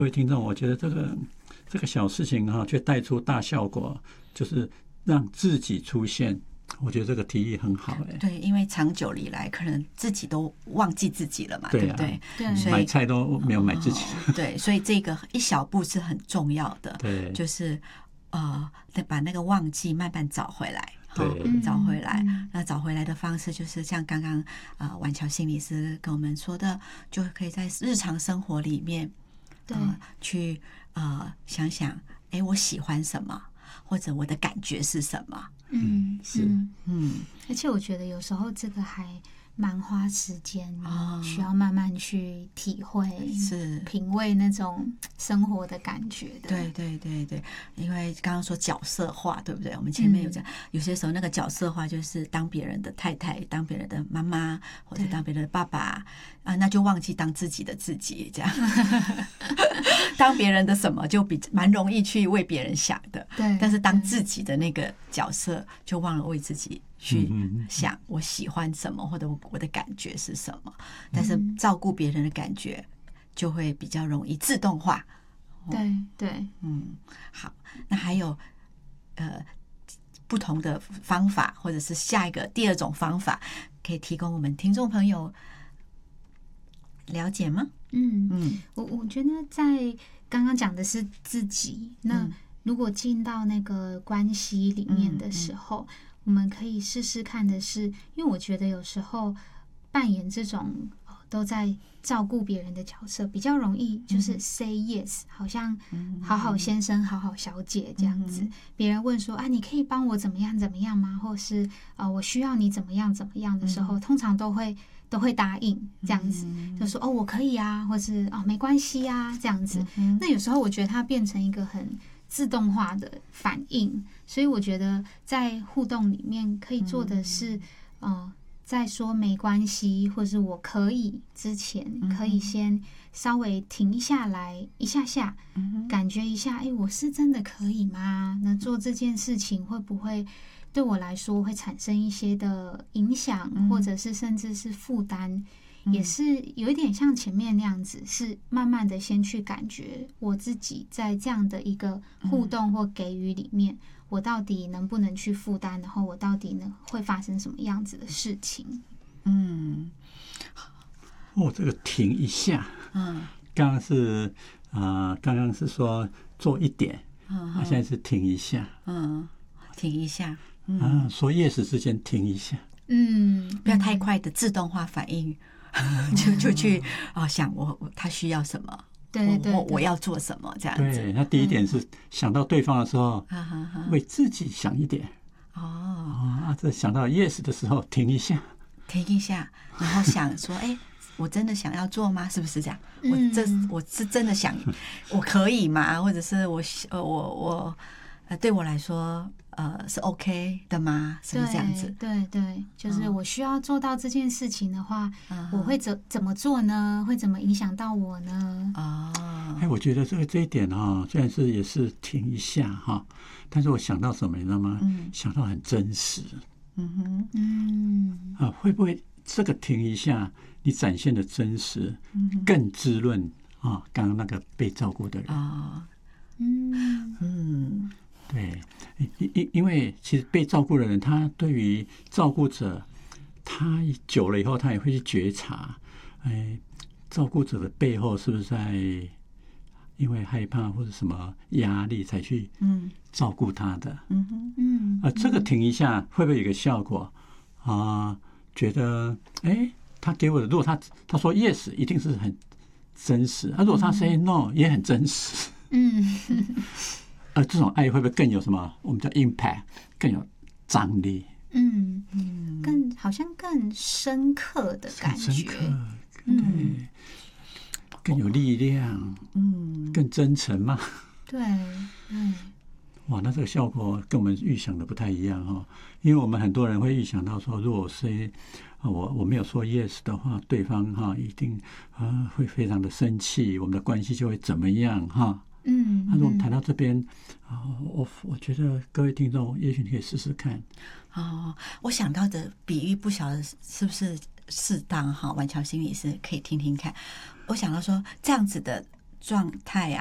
各位听众，我觉得这个小事情却带出大效果，就是让自己出现。我觉得这个提议很好对，因为长久以来可能自己都忘记自己了嘛，对不对？ 对，买菜都没有买自己。 对，所以这个一小步是很重要的。 对， 就是把那个忘记慢慢找回来。 对， 找回来。那找回来的方式就是像刚刚婉乔心理师跟我们说的，就可以在日常生活里面，去想想，我喜欢什么，或者我的感觉是什么。 而且我觉得有时候这个还蛮花时间，需要慢慢去体会， 是品味那种生活的感觉的。 对，因为刚刚说角色化，对不对？我们前面有讲，有些时候那个角色化就是当别人的太太，当别人的妈妈，或者当别人的爸爸那就忘记当自己的自己，这样当别人的什么就蛮容易去为别人想的， 对。 但是当自己的那个角色，就忘了为自己去想我喜欢什么，或者我的感觉是什么。但是照顾别人的感觉就会比较容易自动化。 对， 好，那还有不同的方法，或者是下一个第二种方法，可以提供我们听众朋友了解吗？ 我觉得在刚刚讲的是自己，那如果进到那个关系里面的时候，我们可以试试看的是，因为我觉得有时候扮演这种都在照顾别人的角色，比较容易就是 say yes，好像好好先生、好好小姐这样子。别人问说你可以帮我怎么样怎么样吗？或是我需要你怎么样怎么样的时候，通常都会答应这样子，就说我可以啊，或是没关系啊这样子。那有时候我觉得它变成一个很自动化的反应，所以我觉得在互动里面可以做的是，在说没关系或是我可以之前，可以先稍微停下来一下下，感觉一下，我是真的可以吗？那做这件事情会不会对我来说会产生一些的影响，或者是甚至是负担？也是有一点像前面那样子，是慢慢的先去感觉我自己在这样的一个互动或给予里面，我到底能不能去负担，然后我到底呢会发生什么样子的事情。 这个停一下，刚刚是说做一点，现在是停一下， 停一下， 说 yes 之前停一下， 不要太快的自动化反应。就去想他需要什么， 对， 我要做什么这样子。 对，那第一点是想到对方的时候，为自己想一点。这想到 yes 的时候停一下， 然后想说，我真的想要做吗？是不是这样？我是真的想，我可以吗？或者是我对我来说。是 OK 的吗？是不是这样子？ 对，就是我需要做到这件事情的话，我会怎么做呢？会怎么影响到我呢？ 我觉得这一点虽然也是停一下但是我想到什么你知道吗？想到很真实。会不会这个停一下，你展现的真实更滋润刚刚那个被照顾的人对，因为其实被照顾的人，他对于照顾者，他久了以后，他也会去觉察，照顾者的背后是不是在因为害怕或者什么压力才去照顾他的？这个停一下会不会有一个效果觉得他给我的，如果他说 yes， 一定是很真实；如果他 say no， 也很真实。这种爱会不会更有什么？我们叫 impact， 更有张力。 好像更深刻的感觉。 深刻，对，更有力量。更真诚嘛。 对。 哇，那这个效果跟我们预想的不太一样因为我们很多人会预想到说，如果是我没有说 yes 的话，对方一定会非常的生气，我们的关系就会怎么样那如果我们谈到这边我觉得各位听众也许你可以试试看。 我想到的比喻不晓得是不是适当婉乔心理师可以听听看。我想到说这样子的状态啊，